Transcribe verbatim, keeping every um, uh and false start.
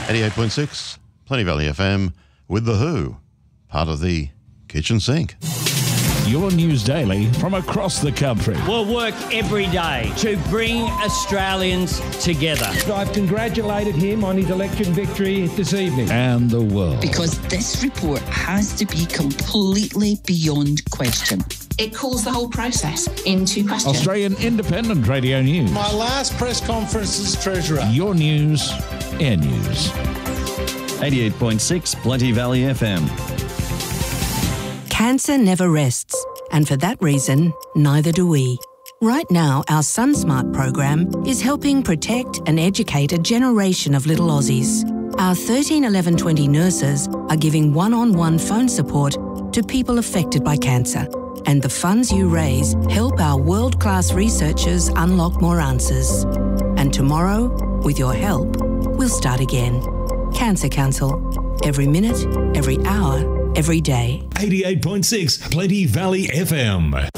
eighty-eight point six, Plenty Valley F M with The Who, part of the Kitchen Sink. Your news daily from across the country. We'll work every day to bring Australians together. I've congratulated him on his election victory this evening. And the world. Because this report has to be completely beyond question. It calls the whole process into question. Australian Independent Radio News. My last press conference as Treasurer. Your news, air news. eighty-eight point six, Plenty Valley F M. Cancer never rests, and for that reason, neither do we. Right now, our SunSmart program is helping protect and educate a generation of little Aussies. Our thirteen eleven twenty nurses are giving one-on-one phone support to people affected by cancer. And the funds you raise help our world-class researchers unlock more answers. And tomorrow, with your help, we'll start again. Cancer Council. Every minute, every hour, every day. eighty-eight point six, Plenty Valley F M.